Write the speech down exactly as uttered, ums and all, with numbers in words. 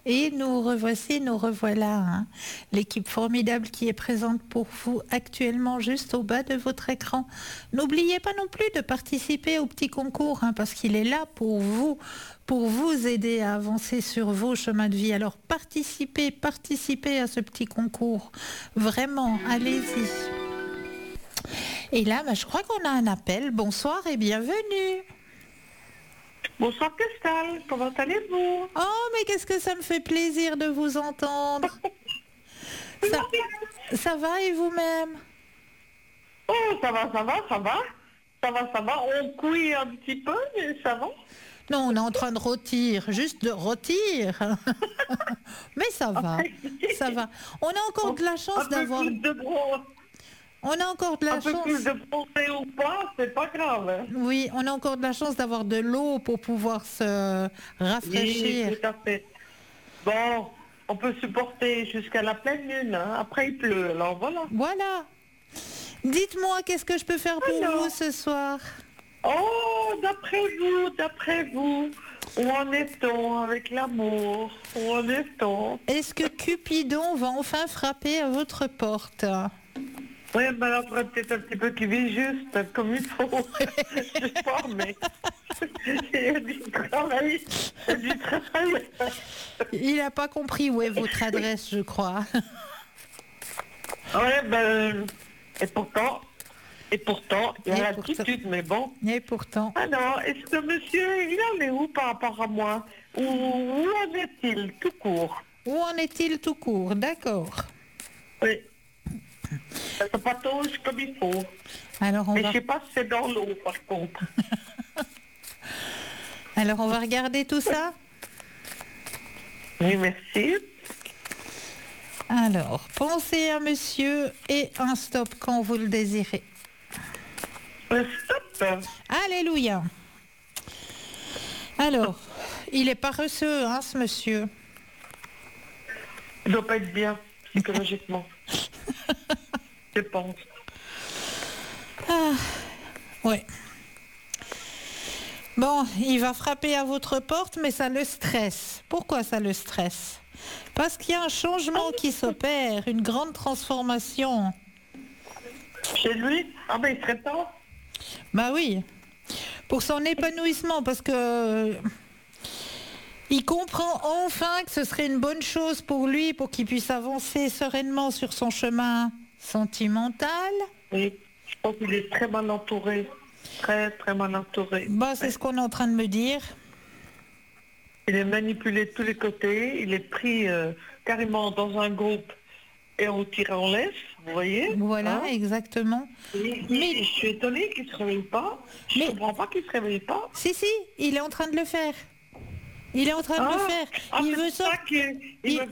Et nous revoici, nous revoilà, hein. L'équipe formidable qui est présente pour vous actuellement juste au bas de votre écran. N'oubliez pas non plus de participer au petit concours, hein, parce qu'il est là pour vous, pour vous aider à avancer sur vos chemins de vie. Alors participez, participez à ce petit concours. Vraiment, allez-y. Et là, bah, je crois qu'on a un appel. Bonsoir et bienvenue. Bonsoir Christelle, comment allez-vous? Oh, mais qu'est-ce que ça me fait plaisir de vous entendre. Ça, ça va et vous-même? Oh, ça va, ça va, ça va. Ça va, ça va. On couille un petit peu, mais ça va. Non, on est en train de rôtir, juste de rôtir. Mais ça va, ça va. On a encore de la chance d'avoir... Un peu plus de bron- On a encore de la un peu chance... plus de bronzé ou pas, c'est pas grave. hein. Oui, on a encore de la chance d'avoir de l'eau pour pouvoir se rafraîchir. Oui, tout à fait. Bon, on peut supporter jusqu'à la pleine lune. hein. Après, il pleut, alors voilà. Voilà. Dites-moi, qu'est-ce que je peux faire pour Alors. vous ce soir? Oh, d'après vous, d'après vous, où en est-on avec l'amour? Où en est-on? Est-ce que Cupidon va enfin frapper à votre porte? Oui, mais là, faudrait peut-être un petit peu qu'il vit juste, comme il faut. Je sais pas, mais... Il y a du travail. Il y a du travail. Il n'a pas compris où est votre adresse, je crois. Ouais, ben... Et pourtant... Et pourtant, il y Et a pourtant. l'attitude, mais bon. Et pourtant... Alors, est-ce que monsieur, il en est où par rapport à moi? Où, où en est-il, tout court? Où en est-il tout court? D'accord. Oui. Ça se patauge comme il faut. Alors on Mais va... je sais pas si c'est dans l'eau, par contre. Alors on va regarder tout ça. Oui, merci. Alors, pensez à monsieur et un stop quand vous le désirez. Euh, Stop. Alléluia. Alors, il est paresseux, hein, ce monsieur. Il doit pas être bien, psychologiquement. Je pense. Ah, ouais. Bon, il va frapper à votre porte, mais ça le stresse. Pourquoi ça le stresse? Parce qu'il y a un changement qui s'opère, une grande transformation. Chez lui? Ah ben, il serait temps. Bah oui, pour son épanouissement, parce que il comprend enfin que ce serait une bonne chose pour lui, pour qu'il puisse avancer sereinement sur son chemin sentimental. Oui. Je pense qu'il est très mal entouré. Très, très mal entouré. Bah, c'est ce qu'on est en train de me dire. Il est manipulé de tous les côtés. Il est pris euh, carrément dans un groupe et on tire en laisse, vous voyez? Voilà, Hein? exactement. Et- Mais- et je suis étonnée qu'il ne se réveille pas. Je ne Mais- comprends pas qu'il ne se réveille pas. Si, si, il est en train de le faire. Il est en train de Ah, le faire. ah, Il c'est veut pour ça sortir. qu'il il il- veut